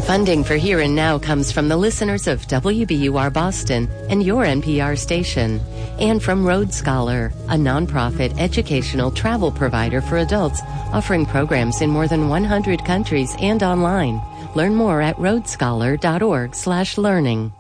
Funding for Here and Now comes from the listeners of WBUR Boston and your NPR station, and from Road Scholar, a nonprofit educational travel provider for adults offering programs in more than 100 countries and online. Learn more at roadscholar.org/learning.